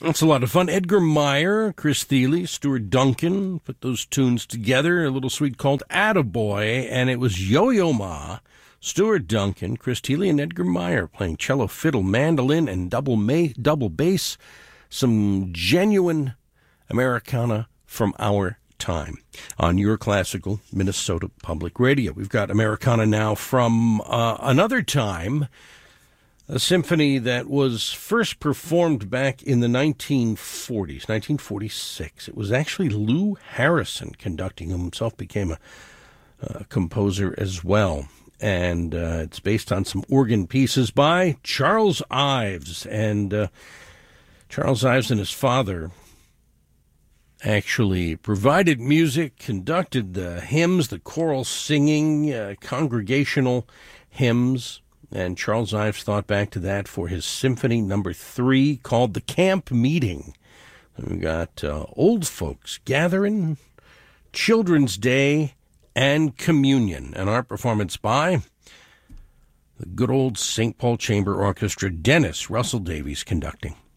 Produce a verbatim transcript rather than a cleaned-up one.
It's a lot of fun. Edgar Meyer, Chris Thile, Stuart Duncan put those tunes together, a little suite called Attaboy, and it was Yo-Yo Ma, Stuart Duncan, Chris Thile, and Edgar Meyer playing cello, fiddle, mandolin, and double, ma- double bass. Some genuine Americana from our time on your classical Minnesota Public Radio. We've got Americana now from uh, another time, a symphony that was first performed back in the nineteen forties, nineteen forty-six. It was actually Lou Harrison conducting, who himself became a, a composer as well. And uh, it's based on some organ pieces by Charles Ives. And uh, Charles Ives and his father actually provided music, conducted the hymns, the choral singing, uh, congregational hymns. And Charles Ives thought back to that for his symphony number three called The Camp Meeting. And we got uh, old folks gathering, Children's Day, and Communion. And our performance by the good old Saint Paul Chamber Orchestra, Dennis Russell Davies conducting.